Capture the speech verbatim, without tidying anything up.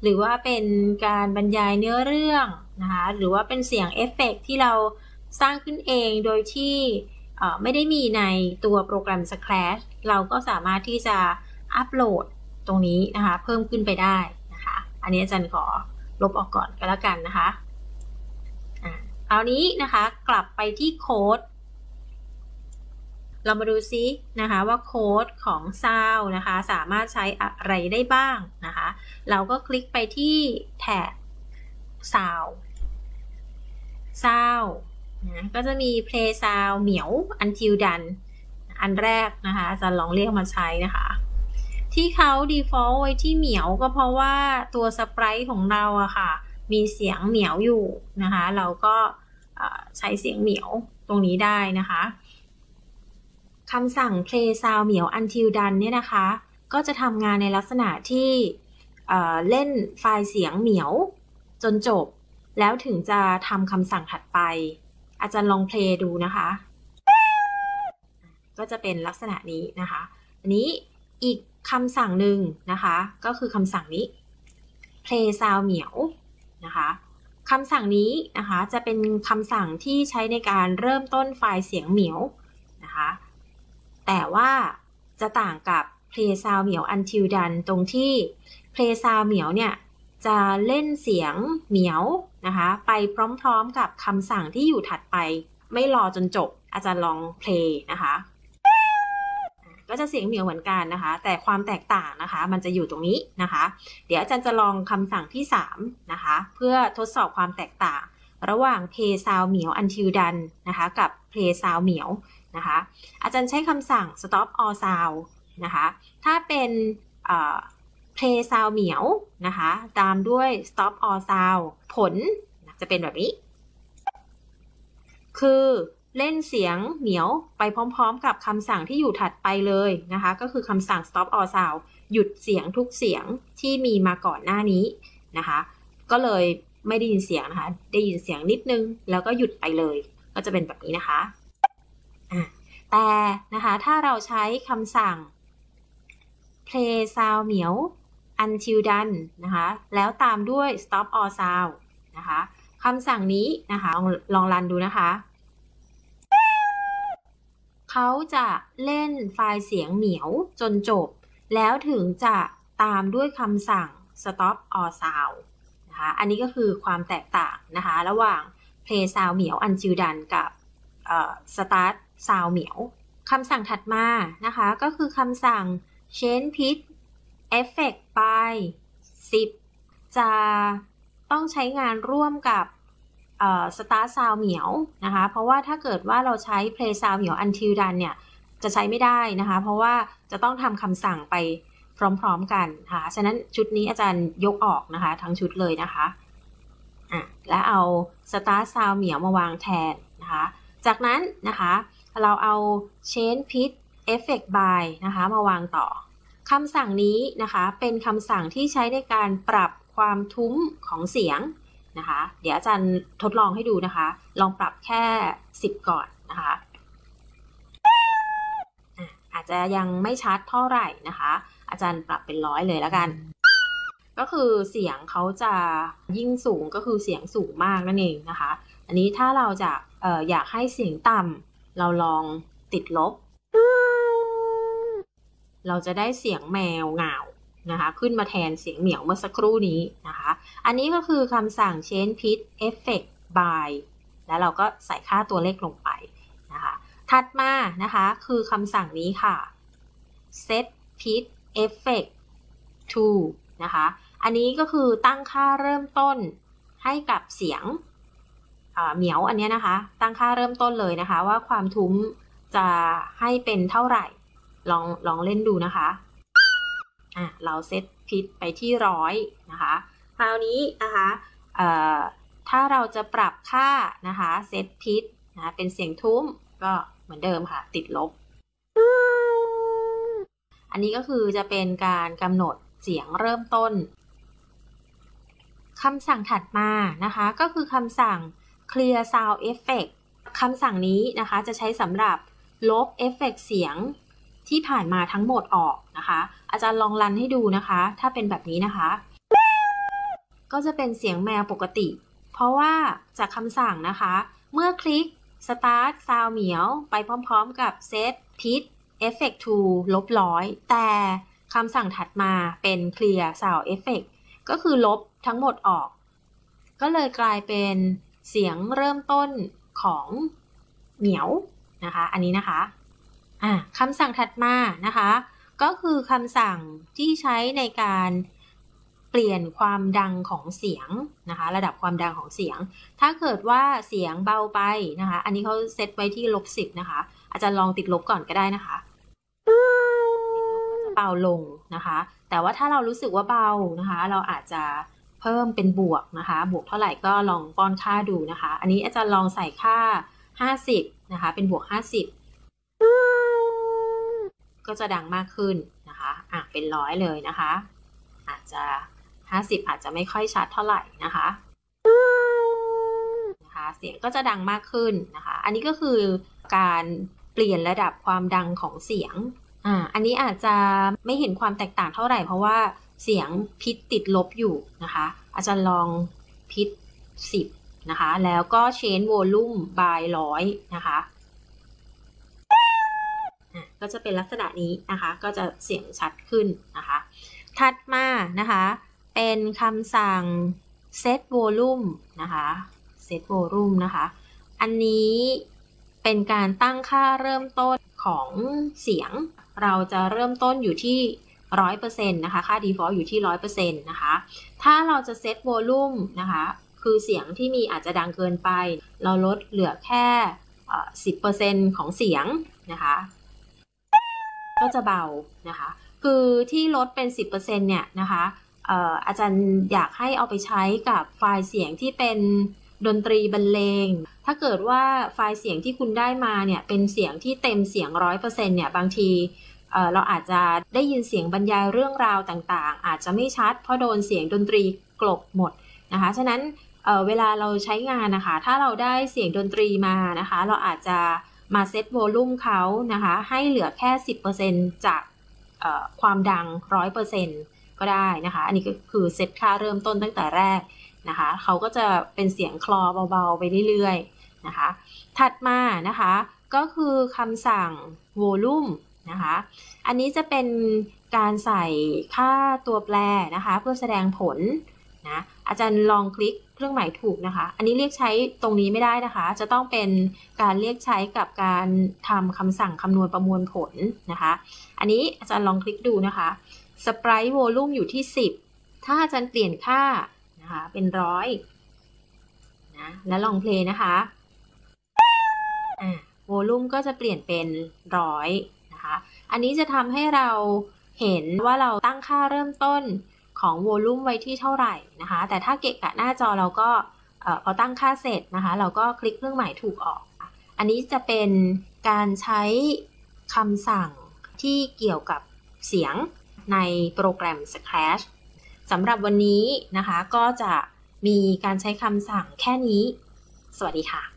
หรือว่าเป็นการบรรยายเนื้อเรื่องนะคะหรือว่าเป็นเสียงเอฟเฟกต์ที่เราสร้างขึ้นเองโดยที่ไม่ได้มีในตัวโปรแกรม Scratch เราก็สามารถที่จะอัปโหลดตรงนี้นะคะเพิ่มขึ้นไปได้นะคะอันนี้อาจารย์ขอลบออกก่อนก็แล้วกันนะคะคราวนี้นะคะกลับไปที่โค้ดเรามาดูซินะคะว่าโค้ดของ Sound นะคะสามารถใช้อะไรได้บ้างนะคะเราก็คลิกไปที่แท็บ Sound Sound นะก็จะมี Play Sound เหมียว Until Done อันแรกนะคะจะลองเรียกมาใช้นะคะที่เขา default ไว้ที่เหมียวก็เพราะว่าตัวสไปรท์ของเราอะค่ะมีเสียงเหมียวอยู่นะคะเราก็ใช้เสียงเหมียวตรงนี้ได้นะคะคำสั่ง play sound เหมียว until done เนี่ยนะคะก็จะทำงานในลักษณะที่เอ่อเล่นไฟล์เสียงเหมียวจนจบแล้วถึงจะทำคำสั่งถัดไปอาจารย์ลอง play ดูนะคะก็จะเป็นลักษณะนี้นะคะอันนี้อีกคำสั่งหนึ่งนะคะก็คือคำสั่งนี้ play sound เหมียวนะคะคำสั่งนี้นะคะจะเป็นคำสั่งที่ใช้ในการเริ่มต้นไฟล์เสียงเหมียวนะคะแต่ว่าจะต่างกับ play sound เหมียว until done ตรงที่ play sound เหมียวเนี่ยจะเล่นเสียงเหมียวนะคะไปพร้อมๆกับคำสั่งที่อยู่ถัดไปไม่รอจนจบอาจารย์ลอง play นะคะก็จะเสียงเหมียวเหมือนกันนะคะแต่ความแตกต่างนะคะมันจะอยู่ตรงนี้นะคะเดี๋ยวอาจารย์จะลองคำสั่งที่สามนะคะเพื่อทดสอบความแตกต่างระหว่าง play sound เหมียว until done นะคะกับ play sound เหมียวนะคะอาจารย์ใช้คำสั่ง stop all sound นะคะถ้าเป็น play sound เหมียวนะคะตามด้วย stop all sound ผลจะเป็นแบบนี้คือเล่นเสียงเหมียวไปพร้อมๆกับคำสั่งที่อยู่ถัดไปเลยนะคะก็คือคำสั่ง stop all sound หยุดเสียงทุกเสียงที่มีมาก่อนหน้านี้นะคะก็เลยไม่ได้ยินเสียงนะคะได้ยินเสียงนิดนึงแล้วก็หยุดไปเลยก็จะเป็นแบบนี้นะคะแต่นะคะถ้าเราใช้คำสั่ง play sound เหมียว until done นะคะแล้วตามด้วย stop all sound นะคะคำสั่งนี้นะคะลองรันดูนะคะเขาจะเล่นไฟล์เสียงเหมียวจนจบแล้วถึงจะตามด้วยคำสั่ง stop all sound นะคะอันนี้ก็คือความแตกต่างนะคะระหว่าง play sound เหมียว until done กับ start sound เหมียวคำสั่งถัดมานะคะก็คือคำสั่ง change pitch effect by สิบจะต้องใช้งานร่วมกับstart sound เหมียวนะคะเพราะว่าถ้าเกิดว่าเราใช้ play sound เหมียว until done เนี่ยจะใช้ไม่ได้นะคะเพราะว่าจะต้องทำคำสั่งไปพร้อมๆกันค่ะฉะนั้นชุดนี้อาจารย์ยกออกนะคะทั้งชุดเลยนะคะอ่ะแล้วเอา start sound เหมียวมาวางแทนนะคะจากนั้นนะคะเราเอา change pitch effect by นะคะมาวางต่อคำสั่งนี้นะคะเป็นคำสั่งที่ใช้ในการปรับความทุ้มของเสียงนะคะเดี๋ยวอาจารย์ทดลองให้ดูนะคะลองปรับแค่สิบก่อนนะคะอาจจะยังไม่ชัดเท่าไหร่นะคะอาจารย์ปรับเป็นร้อยเลยแล้วกันก็คือเสียงเขาจะยิ่งสูงก็คือเสียงสูงมากนั่นเองนะคะอันนี้ถ้าเราจะเอ่ออยากให้เสียงต่ำเราลองติดลบเราจะได้เสียงแมวเหงานะคะขึ้นมาแทนเสียงเหมียวเมื่อสักครู่นี้นะคะอันนี้ก็คือคำสั่ง change pitch effect by แล้วเราก็ใส่ค่าตัวเลขลงไปนะคะถัดมานะคะคือคำสั่งนี้ค่ะ set pitch effect to นะคะอันนี้ก็คือตั้งค่าเริ่มต้นให้กับเสียงเหมียวอันนี้นะคะตั้งค่าเริ่มต้นเลยนะคะว่าความทุ้มจะให้เป็นเท่าไหร่ลองลองเล่นดูนะคะอ่ะเราเซตพิทไปที่ร้อยนะคะคราวนี้นะคะเอ่อถ้าเราจะปรับค่านะคะเซตพิทนะเป็นเสียงทุ้มก็เหมือนเดิมค่ะติดลบอันนี้ก็คือจะเป็นการกำหนดเสียงเริ่มต้นคำสั่งถัดมานะคะก็คือคำสั่ง clear sound effect คำสั่งนี้นะคะจะใช้สำหรับลบเอฟเฟกต์เสียงที่ผ่านมาทั้งหมดออกนะคะอาจารย์ลองรันให้ดูนะคะถ้าเป็นแบบนี้นะคะก็จะเป็นเสียงแมวปกติ เพราะว่าจากคำสั่งนะคะเมื่อคลิก start sound เหมียวไปพร้อมๆกับ set pitch effect to ลบร้อยแต่คำสั่งถัดมาเป็น clear sound effect ก็คือลบทั้งหมดออกก็เลยกลายเป็นเสียงเริ่มต้นของเหมียวนะคะอันนี้นะคะอ่ะคำสั่งถัดมานะคะก็คือคำสั่งที่ใช้ในการเปลี่ยนความดังของเสียงนะคะระดับความดังของเสียงถ้าเกิดว่าเสียงเบาไปนะคะอันนี้เขาเซตไว้ที่ลบสิบนะคะอาจารย์ลองติดลบก่อนก็ได้นะคะติดลบก็จะเบาลงนะคะแต่ว่าถ้าเรารู้สึกว่าเบานะคะเราอาจจะเพิ่มเป็นบวกนะคะบวกเท่าไหร่ก็ลองป้อนค่าดูนะคะอันนี้อาจารย์ลองใส่ค่าห้าสิบนะคะเป็นบวกห้าสิบก็จะดังมากขึ้นนะคะอ่ะเป็นร้อยเลยนะคะอาจจะห้าสิบอาจจะไม่ค่อยชัดเท่าไหร่นะคะนะคะเสียงก็จะดังมากขึ้นนะคะอันนี้ก็คือการเปลี่ยนระดับความดังของเสียงอ่าอันนี้อาจจะไม่เห็นความแตกต่างเท่าไหร่เพราะว่าเสียงพิชติดลบอยู่นะคะอาจารย์ลองพิชสิบนะคะแล้วก็ change volume by ร้อยนะคะก็จะเป็นลักษณะนี้นะคะก็จะเสียงชัดขึ้นนะคะถัดมานะคะเป็นคำสั่ง set volume นะคะ set volume นะคะอันนี้เป็นการตั้งค่าเริ่มต้นของเสียงเราจะเริ่มต้นอยู่ที่ หนึ่งร้อยเปอร์เซ็นต์ นะคะค่า default อยู่ที่ หนึ่งร้อยเปอร์เซ็นต์ นะคะถ้าเราจะ set volume นะคะคือเสียงที่มีอาจจะดังเกินไปเราลดเหลือแค่ สิบเปอร์เซ็นต์ ของเสียงนะคะก็จะเบานะคะคือที่ลดเป็น สิบเปอร์เซ็นต์ เนี่ยนะคะเอ่ออาจารย์อยากให้เอาไปใช้กับไฟล์เสียงที่เป็นดนตรีบรรเลงถ้าเกิดว่าไฟล์เสียงที่คุณได้มาเนี่ยเป็นเสียงที่เต็มเสียง หนึ่งร้อยเปอร์เซ็นต์ เนี่ยบางทีเอ่อเราอาจจะได้ยินเสียงบรรยายเรื่องราวต่างๆอาจจะไม่ชัดเพราะโดนเสียงดนตรีกลบหมดนะคะฉะนั้นเอ่อเวลาเราใช้งานนะคะถ้าเราได้เสียงดนตรีมานะคะเราอาจจะมาเซตโวลูมเขานะคะให้เหลือแค่ สิบเปอร์เซ็นต์ จากความดัง หนึ่งร้อยเปอร์เซ็นต์ ก็ได้นะคะอันนี้ก็คือเซตค่าเริ่มต้นตั้งแต่แรกนะคะเขาก็จะเป็นเสียงคลอเบาๆไปเรื่อยๆนะคะถัดมานะคะก็คือคำสั่ง volume นะคะอันนี้จะเป็นการใส่ค่าตัวแปรนะคะเพื่อแสดงผลนะอาจารย์ลองคลิกเครื่องหมายถูกนะคะอันนี้เรียกใช้ตรงนี้ไม่ได้นะคะจะต้องเป็นการเรียกใช้กับการทำคำสั่งคำนวณประมวลผลนะคะอันนี้อาจารย์ลองคลิกดูนะคะ sprite volume อยู่ที่สิบถ้าอาจารย์เปลี่ยนค่านะคะเป็นร้อยนะแล้วลองเพลย์นะคะอ่า volume ก็จะเปลี่ยนเป็นร้อยนะคะอันนี้จะทำให้เราเห็นว่าเราตั้งค่าเริ่มต้นของโวลูมไว้ที่เท่าไหร่นะคะแต่ถ้าเกะกะหน้าจอเราก็พอตั้งค่าเสร็จนะคะเราก็คลิกเครื่องหมายถูกออกอันนี้จะเป็นการใช้คำสั่งที่เกี่ยวกับเสียงในโปรแกรม Scratch สำหรับวันนี้นะคะก็จะมีการใช้คำสั่งแค่นี้สวัสดีค่ะ